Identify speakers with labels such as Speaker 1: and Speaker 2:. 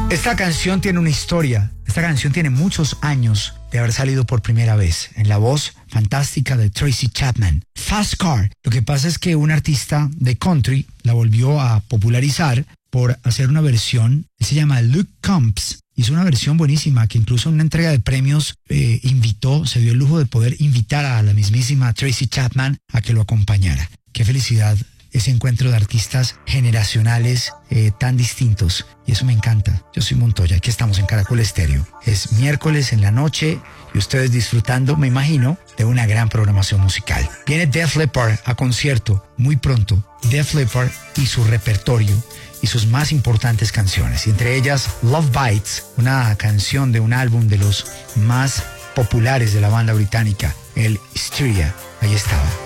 Speaker 1: Esta canción tiene una historia. Esta canción tiene muchos años de haber salido por primera vez en la voz fantástica de Tracy Chapman. Fast Car. Lo que pasa es que un artista de country la volvió a popularizar por hacer una versión que se llama Luke Combs. Hizo una versión buenísima que incluso en una entrega de premios se dio el lujo de poder invitar a la mismísima Tracy Chapman a que lo acompañara. Qué felicidad ese encuentro de artistas generacionales tan distintos, y eso me encanta. Yo soy Montoya, aquí estamos en Caracol Estéreo. Es miércoles en la noche y ustedes disfrutando, me imagino, de una gran programación musical. Viene Def Leppard a concierto muy pronto. Def Leppard y su repertorio y sus más importantes canciones, y entre ellas Love Bites, una canción de un álbum de los más populares de la banda británica, el Hysteria. Ahí estaba.